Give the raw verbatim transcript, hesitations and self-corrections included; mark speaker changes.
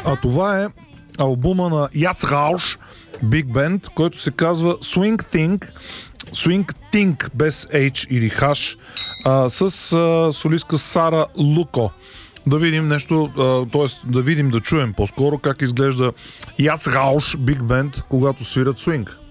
Speaker 1: А това е албума на Яц Рауш Big Band, който се казва Swing Think, Swing Think без H или H, а, с а, солистка Сара Луко. Да видим нещо, т.е. да видим, да чуем по-скоро как изглежда Яц Рауш Big Band, когато свират свинг.